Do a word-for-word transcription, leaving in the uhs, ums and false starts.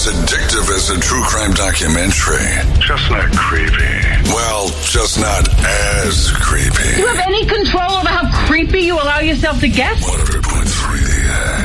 as addictive as a true crime documentary. Just not creepy. Well, just not as creepy. Do you have any control over how creepy you allow yourself to get? one hundred point